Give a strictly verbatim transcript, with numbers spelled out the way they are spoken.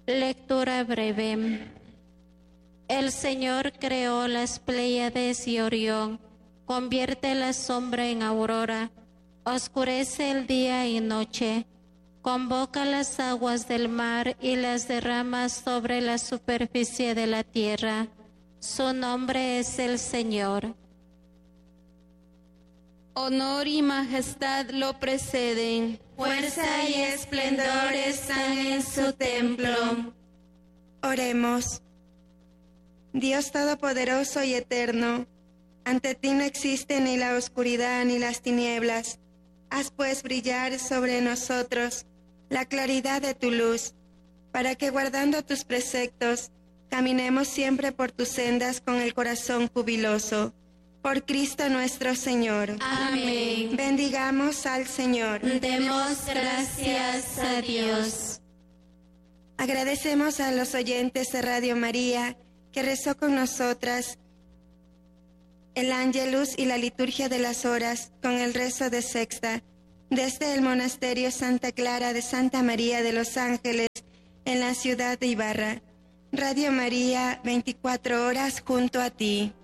Lectura breve. El Señor creó las Pléyades y Orión, convierte la sombra en aurora, oscurece el día y noche, convoca las aguas del mar y las derrama sobre la superficie de la tierra. Su nombre es el Señor. Honor y majestad lo preceden. Fuerza y esplendor están en su templo. Oremos. Dios Todopoderoso y Eterno, ante ti no existe ni la oscuridad ni las tinieblas. Haz pues brillar sobre nosotros la claridad de tu luz, para que guardando tus preceptos, caminemos siempre por tus sendas con el corazón jubiloso. Por Cristo nuestro Señor. Amén. Bendigamos al Señor. Demos gracias a Dios. Agradecemos a los oyentes de Radio María que rezó con nosotras el Ángelus y la liturgia de las horas con el rezo de sexta desde el Monasterio Santa Clara de Santa María de los Ángeles en la ciudad de Ibarra. Radio María, veinticuatro horas junto a ti.